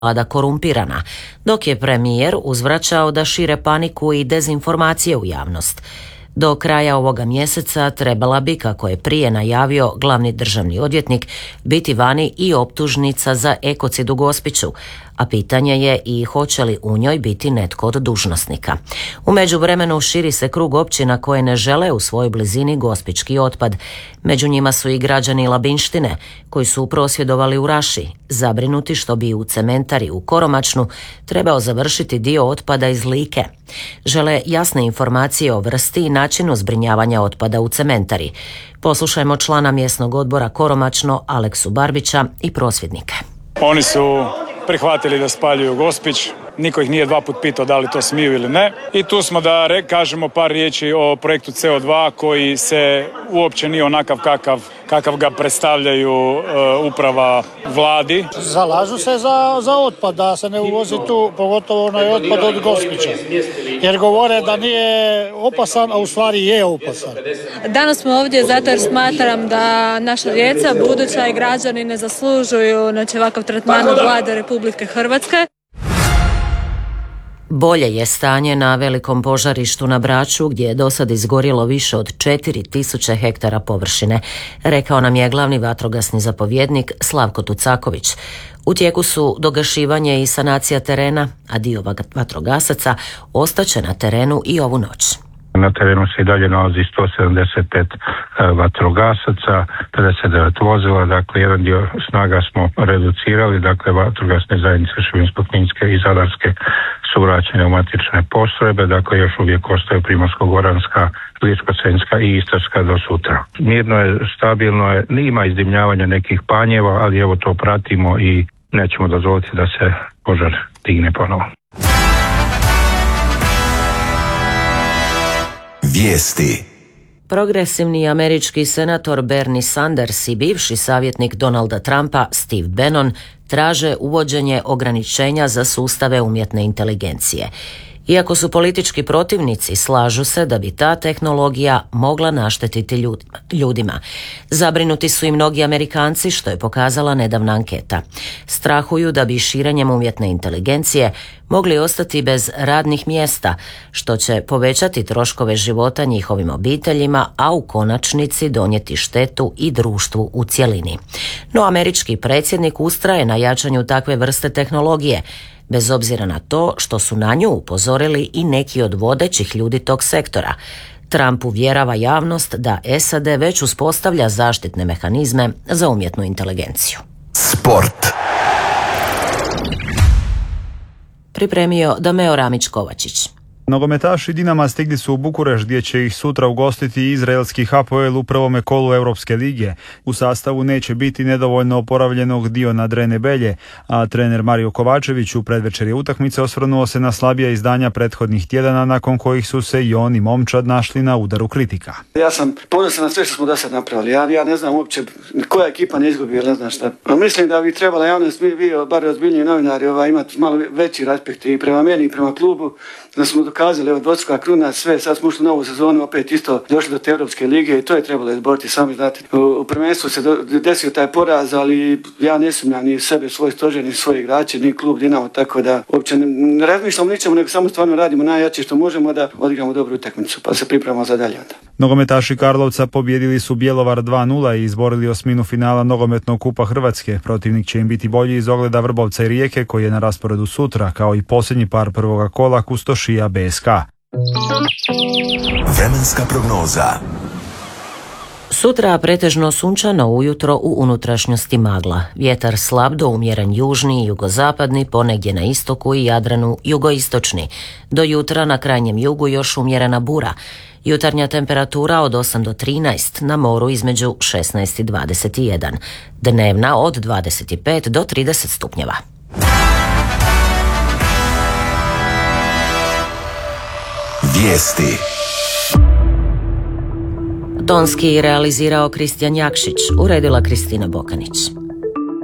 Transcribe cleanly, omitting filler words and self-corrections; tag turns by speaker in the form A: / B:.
A: vlada korumpirana, dok je premijer uzvraćao da šire paniku i dezinformacije u javnost. Do kraja ovoga mjeseca trebala bi, kako je prije najavio glavni državni odvjetnik, biti vani i optužnica za ekocid u Gospiću, a pitanje je i hoće li u njoj biti netko od dužnosnika. U međuvremenu širi se krug općina koje ne žele u svojoj blizini gospićki otpad. Među njima su i građani Labinštine, koji su prosvjedovali u Raši, zabrinuti što bi u cementari u Koromačnu trebao završiti dio otpada iz Like. Žele jasne informacije o vrsti i načinu zbrinjavanja otpada u cementari. Poslušajmo člana mjesnog odbora Koromačno Aleksu Barbića i prosvjednike.
B: Oni su prihvatili da spaljuju Gospić, niko ih nije dva put pitao da li to smiju ili ne. I tu smo da kažemo par riječi o projektu CO2 koji se uopće nije onakav kakav ga predstavljaju uprava vladi.
C: Zalažu se za otpad, da se ne uvozi tu, pogotovo onaj otpad od Gospića. Jer govore da nije opasan, a u stvari je opasan.
D: Danas smo ovdje zato jer smatram da naša djeca, buduća i građani ne zaslužuju ovakav tretman od vlade Republike Hrvatske.
A: Bolje je stanje na velikom požarištu na Braču, gdje je do sad izgorjelo više od 4000 hektara površine, rekao nam je glavni vatrogasni zapovjednik Slavko Tucaković. U tijeku su dogašivanje i sanacija terena, a dio vatrogasaca ostaće na terenu i ovu noć.
E: Na terenu se i dalje nalazi 175 vatrogasaca, 59 vozila, dakle jedan dio snaga smo reducirali, dakle vatrogasne zajednice Šibensko-kninske i Zadarske su vraćene u matične postrojbe, dakle još uvijek ostaju Primorsko-goranska, Ličko-senjska i Istarska do sutra. Mirno je, stabilno je, ima izdimljavanja nekih panjeva, ali evo to pratimo i nećemo dozvoliti da se požar digne ponovo.
F: Vijesti.
A: Progresivni američki senator Bernie Sanders i bivši savjetnik Donalda Trumpa Steve Bannon traže uvođenje ograničenja za sustave umjetne inteligencije. Iako su politički protivnici, slažu se da bi ta tehnologija mogla naštetiti ljudima. Zabrinuti su i mnogi Amerikanci, što je pokazala nedavna anketa. Strahuju da bi širenjem umjetne inteligencije mogli ostati bez radnih mjesta, što će povećati troškove života njihovim obiteljima, a u konačnici donijeti štetu i društvu u cjelini. No američki predsjednik ustraje na jačanju takve vrste tehnologije, bez obzira na to što su na nju upozorili i neki od vodećih ljudi tog sektora. Trump uvjerava javnost da SAD već uspostavlja zaštitne mehanizme za umjetnu inteligenciju.
F: Sport.
A: Pripremio Dameo Ramić-Kovačić.
G: Nogometaši Dinama stigli su u Bukurešt gdje će ih sutra ugostiti izraelski Hapoel u prvome kolu Europske lige. U sastavu neće biti nedovoljno oporavljenog Diona Drene Belje, a trener Mario Kovačević u predvečerje utakmice osvrnuo se na slabija izdanja prethodnih tjedana nakon kojih su se i on i momčad našli na udaru kritika.
H: Ja sam ponosan na sve što smo do sad napravili. Ja ne znam uopće koja ekipa ne izgubi, ne znam šta. Mislim da bi trebala javnost, vi bar ozbiljniji novinari, imati malo veći respekt i prema meni i prema klubu, da smo dokazali, evo dvostruka kruna, sve, sad smo ušli u novu sezonu, opet isto došli do te Europske lige i to je trebalo izboriti, sami znate. U prvenstvu se desio taj poraz, ali ja ne sumnjam ni sebe, svoj stožer, ni svoje igrače, ni klub Dinamo, tako da uopće ne razmišljamo ničemu, nego samo stvarno radimo najjače što možemo da odigramo dobru utakmicu, pa se pripremamo za dalje onda.
G: Nogometaši Karlovca pobijedili su Bjelovar 2:0 i izborili osminu finala nogometnog kupa Hrvatske. Protivnik će im biti bolji iz ogleda Vrbovca i Rijeke, koji je na rasporedu sutra, kao i posljednji par prvoga kola Kustošija BSK.
F: Vremenska prognoza.
A: Sutra pretežno sunčano ujutro, u unutrašnjosti magla. Vjetar slab do umjeren južni i jugozapadni, ponegdje na istoku i Jadranu jugoistočni. Do jutra na krajnjem jugu još umjerena bura. Jutarnja temperatura od 8 do 13, na moru između 16 i 21. Dnevna od 25 do 30 stupnjeva.
F: Vijesti.
A: Tonski realizirao Kristijan Jakšić, uredila Kristina Bokanić.